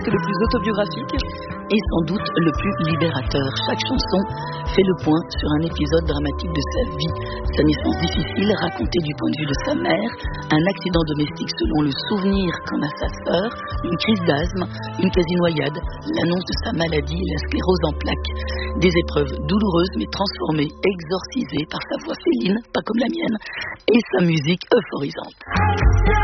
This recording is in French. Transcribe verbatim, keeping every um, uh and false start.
le plus autobiographique et sans doute le plus libérateur. Chaque chanson fait le point sur un épisode dramatique de sa vie. Sa naissance difficile, racontée du point de vue de sa mère, un accident domestique selon le souvenir qu'en a sa sœur, une crise d'asthme, une quasi-noyade, l'annonce de sa maladie, la sclérose en plaques. Des épreuves douloureuses mais transformées, exorcisées par sa voix féline, pas comme la mienne, et sa musique euphorisante.